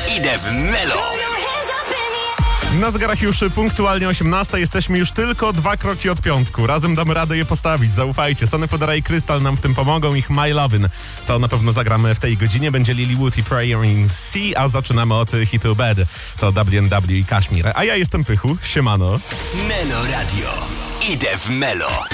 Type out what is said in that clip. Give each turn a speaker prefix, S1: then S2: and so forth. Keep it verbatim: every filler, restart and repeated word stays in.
S1: Idę w Melo.
S2: Na zegarach już punktualnie osiemnasta. Jesteśmy już tylko dwa kroki od piątku. Razem damy radę je postawić, zaufajcie. Sonny Fodera i Krystal nam w tym pomogą. Ich My Lovin' to na pewno zagramy w tej godzinie. Będzie Lilywood i Prayer in Sea, a zaczynamy od hitu Bad. To W N W i Kashmir. A ja jestem Pychu. Siemano.
S1: Melo Radio. Idę w Melo.